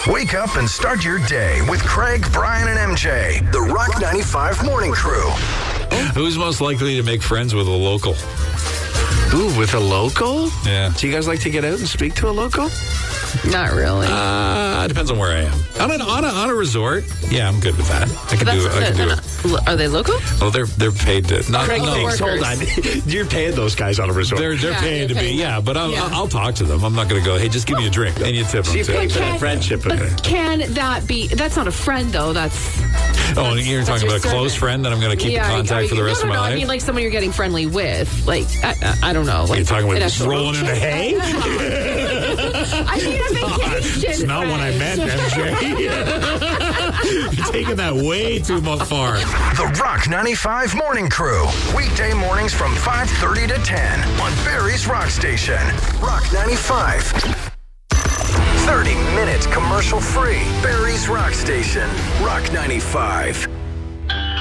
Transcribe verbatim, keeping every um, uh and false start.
Wake up and start your day with Craig, Brian, and M J. The Rock ninety-five Morning Crew. Who's most likely to make friends with a local? Ooh, with a local? Yeah. Do you guys like to get out and speak to a local? Not really. Uh, it depends on where I am. On, an, on, a, on a resort, yeah, I'm good with that. I can do it. I can do it. Are they local? Oh, they're they're paid to. Not, Craig no, thinks, hold on. You're paying those guys on a resort. They're they're Yeah, paying they're to be. paying Yeah, but I'll, Yeah. I'll talk to them. I'm not going to go, hey, just give me a drink. And you tip them. She's too. paying for Okay. that friendship. But can that be? That's not a friend, though. That's. Oh, and you're that's talking your about a close servant. friend that I'm going to keep Yeah, in contact I mean, for the rest no, no, of my no, life? I mean, like someone you're getting friendly with. Like, I, I, I don't know. Like, You're talking about an just actual- rolling in the hay? I mean, a vacation. It's not what I meant, M J. You're taking that way too much far. The Rock ninety-five Morning Crew. Weekday mornings from five thirty to ten on Barrie's Rock Station. Rock ninety-five. thirty minutes commercial free. Barrie's Rock Station. Rock ninety-five.